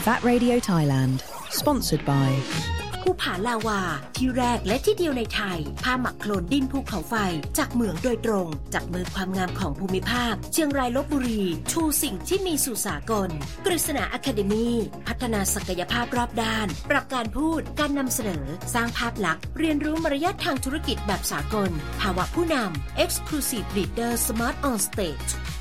VAT Radio Thailand sponsored by ภูผาลาวาที่แรกและที่เดียวในไทยผ้าหมักโคลนดินภูเขาไฟจากเหมืองโดยตรงจากมือความงามของภูมิภาคเชียงรายลพบุรีชูสิ่งที่มีสู่สากลกฤษณาอะคาเดมีพัฒนาศักยภาพรอบด้านปรับการพูดการนำเสนอสร้างภาพลักษณ์เรียนรู้มารยาททางธุรกิจแบบสากลภาวะผู้นำ Exclusive Leader Smart on Stage